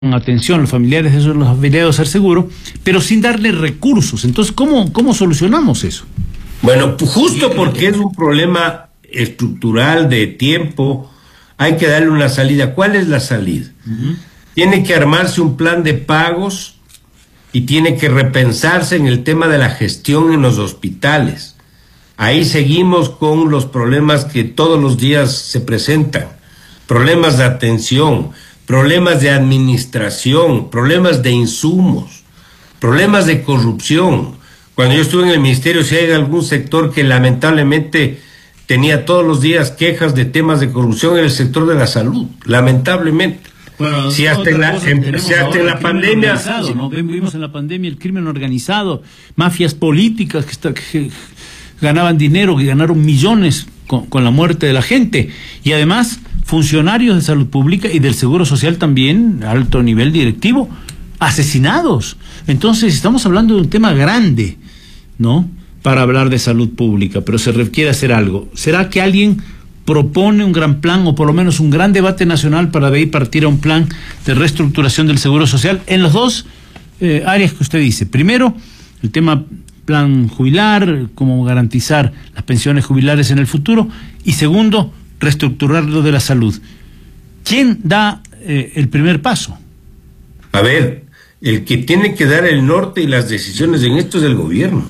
atención, los familiares de esos, los afiliados al seguro, pero sin darle recursos. Entonces, ¿cómo solucionamos eso? Bueno, justo porque es un problema estructural de tiempo, hay que darle una salida. ¿Cuál es la salida? Tiene que armarse un plan de pagos y tiene que repensarse en el tema de la gestión en los hospitales. Ahí seguimos con los problemas que todos los días se presentan, problemas de atención, problemas de administración, problemas de insumos, problemas de corrupción. Cuando yo estuve en el ministerio, si hay algún sector que lamentablemente tenía todos los días quejas de temas de corrupción, en el sector de la salud, lamentablemente. Bueno, si hasta en la pandemia... ¿no? Vimos en la pandemia el crimen organizado, mafias políticas que ganaban dinero, que ganaron millones con la muerte de la gente, y además funcionarios de salud pública y del Seguro Social también, alto nivel directivo, asesinados. Entonces estamos hablando de un tema grande, ¿no?, para hablar de salud pública, pero se requiere hacer algo. ¿Será que alguien propone un gran plan o por lo menos un gran debate nacional para de ahí partir a un plan de reestructuración del Seguro Social en las dos áreas que usted dice? Primero, el tema plan jubilar, cómo garantizar las pensiones jubilares en el futuro, y segundo, reestructurar lo de la salud. ¿Quién da el primer paso? A ver, el que tiene que dar el norte y las decisiones en esto es el gobierno.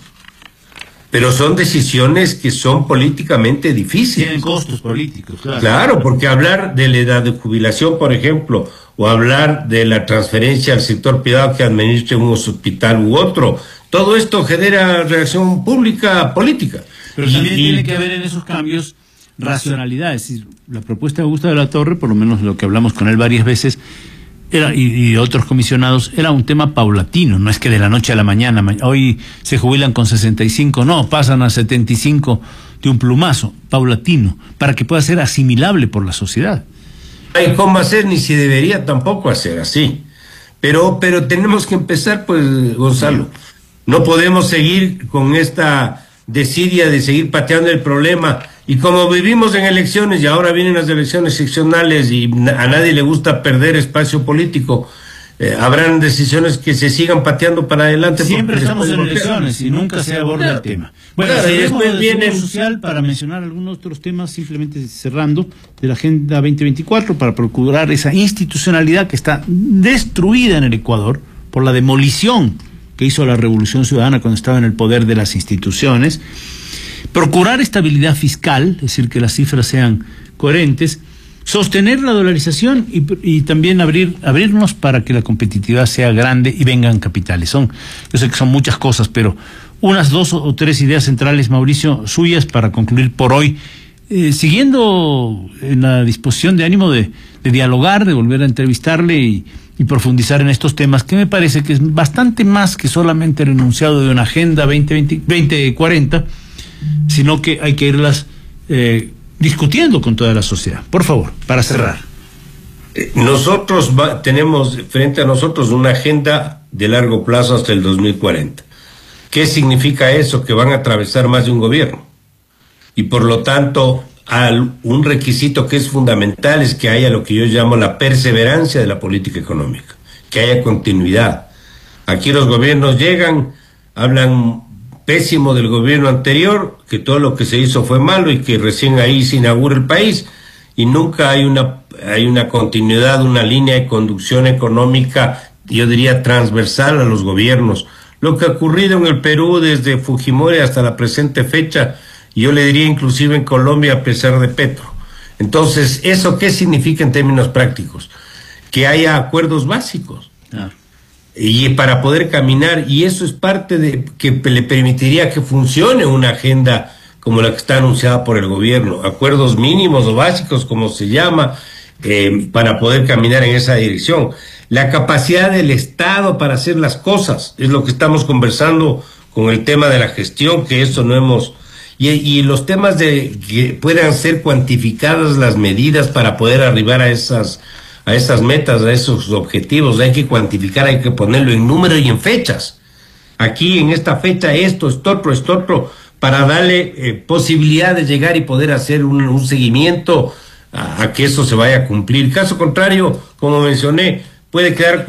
Pero son decisiones que son políticamente difíciles. Tienen costos políticos, claro. Claro, porque hablar de la edad de jubilación, por ejemplo, o hablar de la transferencia al sector privado que administre un hospital u otro, todo esto genera reacción pública política. Pero también tiene que haber en esos cambios racionalidad. Es decir, la propuesta de Augusto de la Torre, por lo menos lo que hablamos con él varias veces, era, y otros comisionados, era un tema paulatino. No es que de la noche a la mañana, hoy se jubilan con 65, no, pasan a 75 de un plumazo, paulatino, para que pueda ser asimilable por la sociedad. No hay cómo hacer, ni se debería tampoco hacer así. Pero tenemos que empezar, pues, Gonzalo. No podemos seguir con esta desidia de seguir pateando el problema. Y como vivimos en elecciones y ahora vienen las elecciones seccionales y a nadie le gusta perder espacio político, habrán decisiones que se sigan pateando para adelante. Siempre estamos en elecciones y nunca se aborda el tema. Bueno, claro, y después viene el social, para mencionar algunos otros temas, simplemente cerrando, de la Agenda 2024, para procurar esa institucionalidad que está destruida en el Ecuador por la demolición que hizo la Revolución Ciudadana cuando estaba en el poder de las instituciones. Procurar estabilidad fiscal, es decir, que las cifras sean coherentes, sostener la dolarización y también abrirnos para que la competitividad sea grande y vengan capitales. Yo sé que son muchas cosas, pero unas 2 o 3 ideas centrales, Mauricio, suyas para concluir por hoy, siguiendo en la disposición de ánimo de dialogar, de volver a entrevistarle y profundizar en estos temas, que me parece que es bastante más que solamente el enunciado de una Agenda 2040, sino que hay que irlas discutiendo con toda la sociedad. Por favor, para cerrar. Nosotros tenemos frente a nosotros una agenda de largo plazo hasta el 2040. ¿Qué significa eso? Que van a atravesar más de un gobierno. Y por lo tanto, un requisito que es fundamental es que haya lo que yo llamo la perseverancia de la política económica, que haya continuidad. Aquí los gobiernos llegan, hablan pésimo del gobierno anterior, que todo lo que se hizo fue malo y que recién ahí se inaugura el país, y nunca hay una continuidad, una línea de conducción económica, yo diría transversal a los gobiernos. Lo que ha ocurrido en el Perú desde Fujimori hasta la presente fecha, yo le diría inclusive en Colombia a pesar de Petro. Entonces, ¿eso qué significa en términos prácticos? Que haya acuerdos básicos. Y para poder caminar, y eso es parte de que le permitiría que funcione una agenda como la que está anunciada por el gobierno, acuerdos mínimos o básicos, como se llama, para poder caminar en esa dirección. La capacidad del Estado para hacer las cosas, es lo que estamos conversando con el tema de la gestión, que eso no hemos... Y los temas de que puedan ser cuantificadas las medidas para poder arribar a esas metas, a esos objetivos, hay que cuantificar, hay que ponerlo en número y en fechas. Aquí en esta fecha esto, esto otro, para darle posibilidad de llegar y poder hacer un seguimiento a que eso se vaya a cumplir. Caso contrario, como mencioné, puede quedar